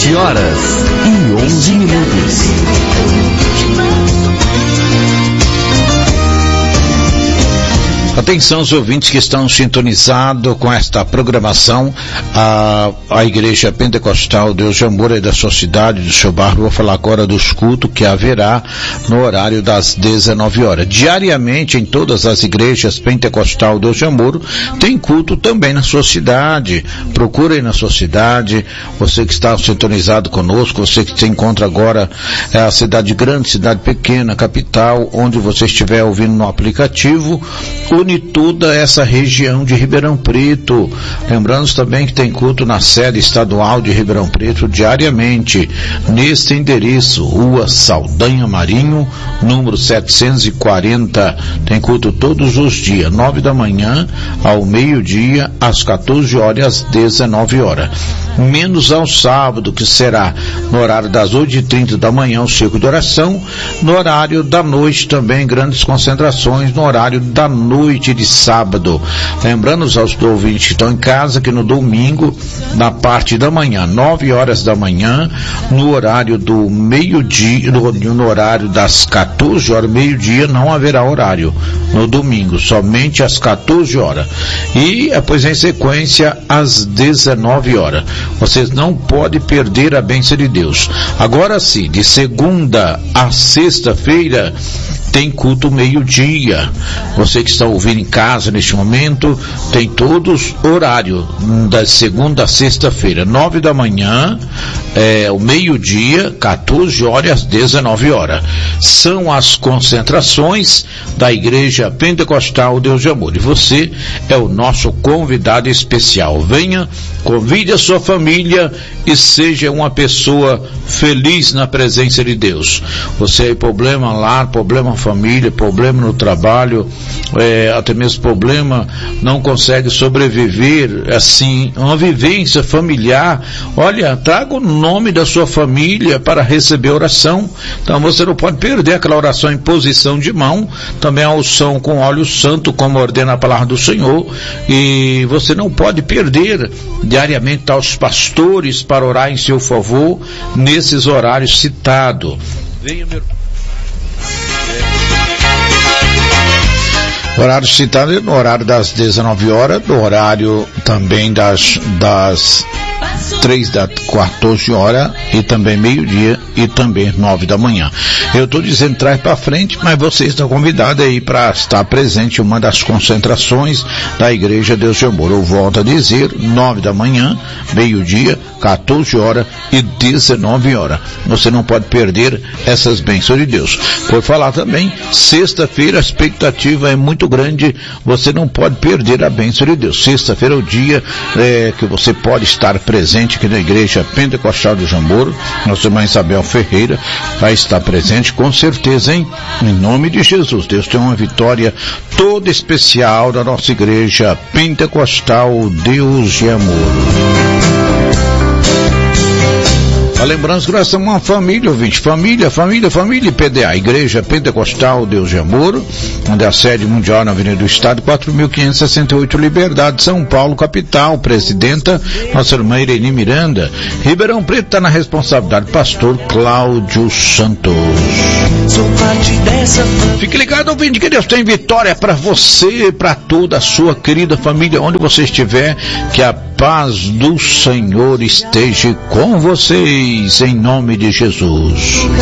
7h11. Atenção, os ouvintes que estão sintonizados com esta programação, a Igreja Pentecostal Deus de Amor e da sua cidade, do seu bairro. Vou falar agora dos cultos que haverá no horário das 19 horas. Diariamente, em todas as igrejas Pentecostal Deus de Amor, tem culto também na sua cidade. Procurem na sua cidade, você que está sintonizado conosco, você que se encontra agora, a cidade grande, cidade pequena, capital, onde você estiver ouvindo no aplicativo, une toda essa região de Ribeirão Preto. Lembrando também que tem culto na sede estadual de Ribeirão Preto diariamente, neste endereço, Rua Saldanha Marinho, número 740. Tem culto todos os dias, 9 da manhã ao meio-dia, às 14 horas e às 19 horas. Menos ao sábado, que será no horário das 8h30 da manhã, o círculo de oração. No horário da noite também, grandes concentrações no horário da noite de sábado. Lembrando aos ouvintes que estão em casa que no domingo, na parte da manhã, 9 horas da manhã, no horário do meio-dia, no horário das 14 horas, meio-dia, não haverá horário no domingo, somente às 14 horas. E depois em sequência às 19 horas. Vocês não podem perder a bênção de Deus. Agora sim, de segunda a sexta-feira, tem culto meio-dia. Você que está ouvindo em casa neste momento, tem todos horário, da segunda a sexta-feira, 9 da manhã, o meio-dia, 14 horas às 19 horas. São as concentrações da Igreja Pentecostal Deus de Amor. E você é o nosso convidado especial. Venha, convide a sua família e seja uma pessoa feliz na presença de Deus. Você tem problema lá, problema família, problema no trabalho, até mesmo problema, não consegue sobreviver, assim, uma vivência familiar. Olha, traga o nome da sua família para receber oração. Então você não pode perder aquela oração em posição de mão, também a unção com óleo santo, como ordena a palavra do Senhor, e você não pode perder diariamente aos pastores para orar em seu favor nesses horários citados. Venha, meu horário citado é no horário das 19 horas, no horário também das 14 horas e também meio-dia e também 9 da manhã. Eu estou dizendo traz para frente, mas você está convidado aí para estar presente em uma das concentrações da Igreja Deus de Amor. Eu volto a dizer, 9 da manhã, meio-dia, 14 horas e 19 horas. Você não pode perder essas bênçãos de Deus. Por falar também, sexta-feira a expectativa é muito grande, você não pode perder a bênção de Deus. Sexta-feira é o dia que você pode estar presente aqui na Igreja Pentecostal de Jamoro. Nossa irmã Isabel Ferreira vai estar presente com certeza, hein? Em nome de Jesus. Deus tem uma vitória toda especial da nossa Igreja Pentecostal Deus de Amor. Lembrando que nós somos uma família, ouvinte, família, PDA, Igreja Pentecostal Deus de Amor, onde é a sede mundial na Avenida do Estado, 4.568 Liberdade, São Paulo, capital. Presidenta, nossa irmã Irene Miranda. Ribeirão Preto está na responsabilidade do pastor Cláudio Santos. Fique ligado, ouvinte, que Deus tem vitória para você, para toda a sua querida família, onde você estiver, que a paz do Senhor esteja com vocês, em nome de Jesus.